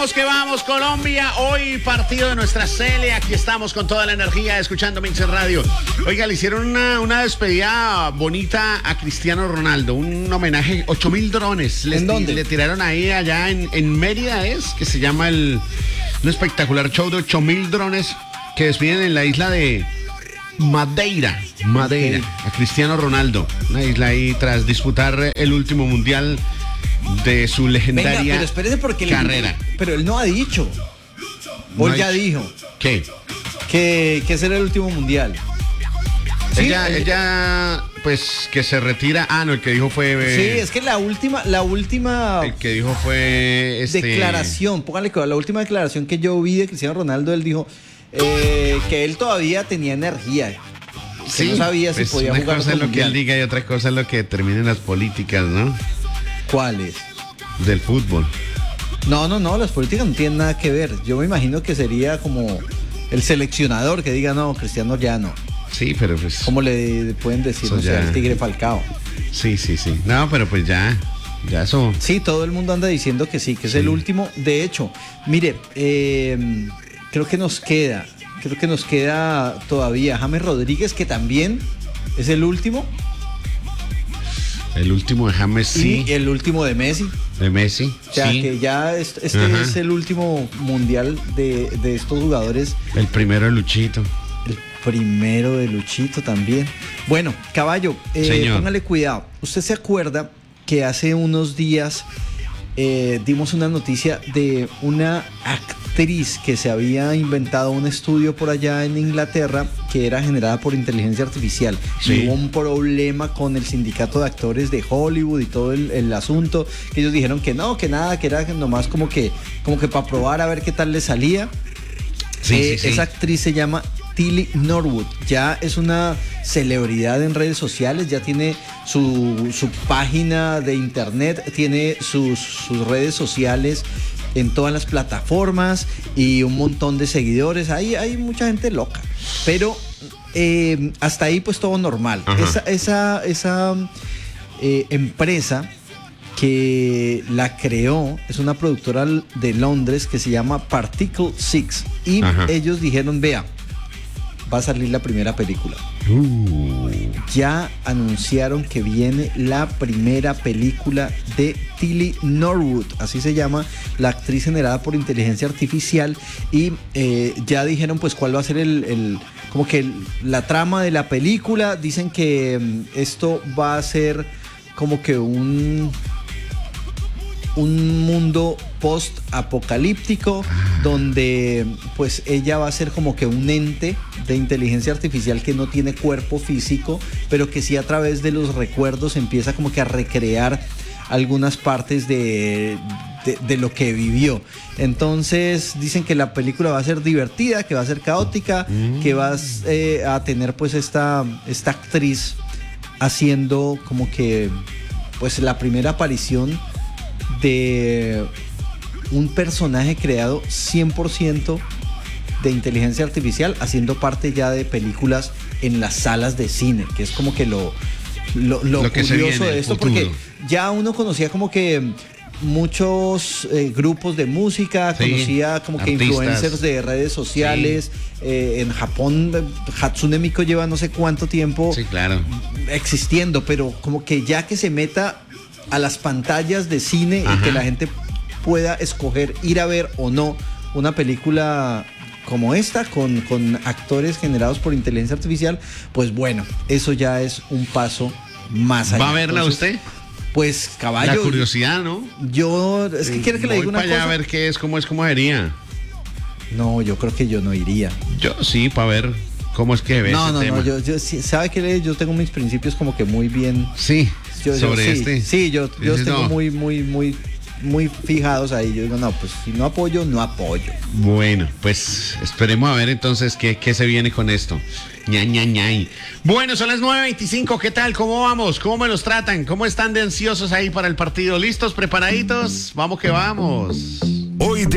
Vamos, Colombia. Hoy partido de nuestra Cele. Aquí estamos con toda la energía escuchando Mix Radio. Oiga, le hicieron una despedida bonita a Cristiano Ronaldo. Un homenaje, 8.000 drones. ¿En dónde? Le tiraron ahí, allá en Mérida, que se llama un espectacular show de 8.000 drones que despiden en la isla de Madeira, a Cristiano Ronaldo. Una isla ahí tras disputar el último mundial de su legendaria pero espérese porque carrera. Pero él no ha dicho. Hoy ya dijo. ¿Qué? Que será el último mundial. ¿Sí? Ella, pues, que se retira. No, el que dijo fue... Sí, es que la última... El que dijo fue... Declaración, póngale cuidado, la última declaración que yo vi de Cristiano Ronaldo, él dijo que él todavía tenía energía. Sí, no sabía si podía jugar. Una cosa es lo que él diga y otra cosa es lo que determinen las políticas, ¿no? ¿Cuáles? Del fútbol. No, las políticas no tienen nada que ver. Yo me imagino que sería como el seleccionador que diga, no, Cristiano ya no. Sí, pero pues... ¿Cómo le pueden decir, no sé, al Tigre Falcao? Sí. No, pero pues ya eso... Sí, todo el mundo anda diciendo que sí, que es el último. De hecho, mire, creo que nos queda todavía James Rodríguez, que también es el último. El último de James, sí. Y el último de Messi. De Messi, o sea, sí. que ya este es el último mundial de estos jugadores. El primero de Luchito. El primero de Luchito también. Bueno, Caballo, póngale cuidado. ¿Usted se acuerda que hace unos días dimos una noticia de una actriz que se había inventado un estudio por allá en Inglaterra que era generada por inteligencia artificial? Sí. Y hubo un problema con el sindicato de actores de Hollywood y todo el asunto, que ellos dijeron que no, que nada, que era nomás como que para probar a ver qué tal le salía. Sí. Esa actriz se llama Tilly Norwood, ya es una celebridad en redes sociales, ya tiene su página de internet, tiene sus redes sociales en todas las plataformas y un montón de seguidores. Ahí hay mucha gente loca, pero hasta ahí pues todo normal. Esa empresa que la creó es una productora de Londres que se llama Particle 6 y ellos dijeron, vea, va a salir la primera película. Ya anunciaron que viene la primera película de Tilly Norwood, así se llama la actriz generada por inteligencia artificial, y ya dijeron pues cuál va a ser como que la trama de la película. Dicen que esto va a ser como que un mundo post-apocalíptico donde pues ella va a ser como que un ente de inteligencia artificial que no tiene cuerpo físico, pero que sí a través de los recuerdos empieza como que a recrear algunas partes de lo que vivió. Entonces dicen que la película va a ser divertida, que va a ser caótica, que va a tener pues esta actriz haciendo como que pues la primera aparición de un personaje creado 100% de inteligencia artificial, haciendo parte ya de películas en las salas de cine, que es como que lo curioso de esto, porque ya uno conocía como que muchos grupos de música, conocía como que artistas, influencers de redes sociales. En Japón Hatsune Miku lleva no sé cuánto tiempo existiendo, pero como que ya que se meta a las pantallas de cine y que la gente pueda escoger ir a ver o no una película como esta con actores generados por inteligencia artificial, pues bueno, eso ya es un paso más allá. ¿Va a verla usted? Pues, Caballo, la curiosidad, ¿no? Yo, es que quiere que le diga una cosa. Voy para allá a ver qué es, cómo sería. No, yo creo que yo no iría. Yo sí, para ver cómo es que ve ese tema. Yo sabe que yo tengo mis principios como que muy bien. Sí. Sí, yo tengo muy fijados ahí. Yo digo, no, pues si no apoyo, no apoyo. Bueno, pues esperemos a ver entonces qué se viene con esto. Ñay. Bueno, son las 9:25. ¿Qué tal? ¿Cómo vamos? ¿Cómo me los tratan? ¿Cómo están de ansiosos ahí para el partido? ¿Listos? ¿Preparaditos? Vamos que vamos. Hoy